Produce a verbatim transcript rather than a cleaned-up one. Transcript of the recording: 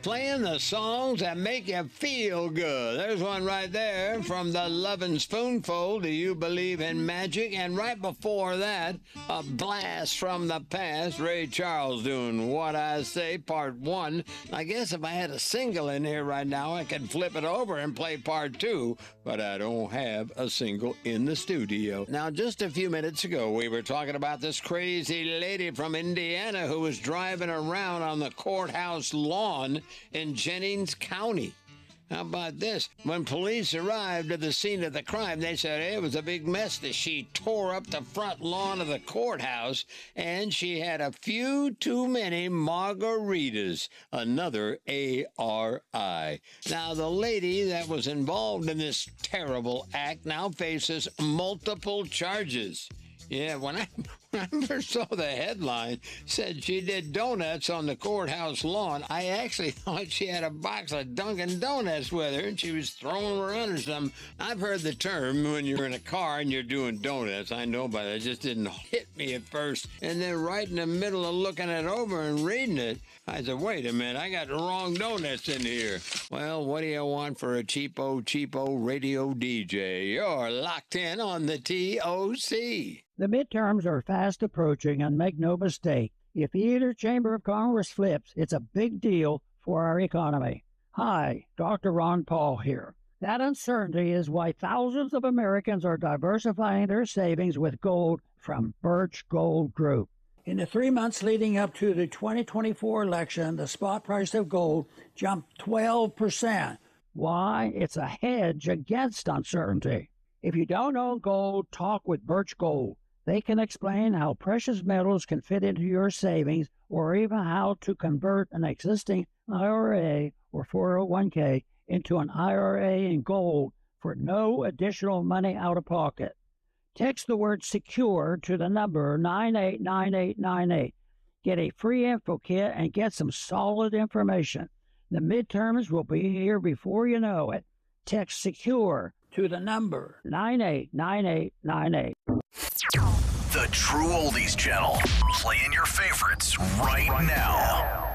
playing the songs that make you feel good. There's one right there from the Lovin' Spoonful, Do You Believe in Magic? And right before that, a blast from the past, Ray Charles doing What I Say, part one. I guess if I had a single in here right now, I could flip it over and play part two, but I don't have a single in the studio. Now, just a few minutes ago, we were talking about this crazy lady from Indiana who was driving around on the courthouse lawn in Jennings County. How about this? When police arrived at the scene of the crime, they said hey, it was a big mess that she tore up the front lawn of the courthouse and she had a few too many margaritas, another A R I. Now, the lady that was involved in this terrible act now faces multiple charges. Yeah, when I, when I first saw the headline, said she did donuts on the courthouse lawn, I actually thought she had a box of Dunkin' Donuts with her and she was throwing them around or something. I've heard the term when you're in a car and you're doing donuts. I know, but it just didn't hit me at first. And then right in the middle of looking it over and reading it, I said, wait a minute, I got the wrong donuts in here. Well, what do you want for a cheapo, cheapo radio D J? You're locked in on the T O C. The midterms are fast approaching, and make no mistake, if either chamber of Congress flips, it's a big deal for our economy. Hi, Doctor Ron Paul here. That uncertainty is why thousands of Americans are diversifying their savings with gold from Birch Gold Group. In the three months leading up to the twenty twenty-four election, the spot price of gold jumped twelve percent. Why? It's a hedge against uncertainty. If you don't own gold, talk with Birch Gold. They can explain how precious metals can fit into your savings or even how to convert an existing I R A or four oh one k into an I R A in gold for no additional money out of pocket. Text the word SECURE to the number nine eight nine eight nine eight. Get a free info kit and get some solid information. The midterms will be here before you know it. Text SECURE to the number nine eight nine eight nine eight. The True Oldies Channel. Playing your favorites right now.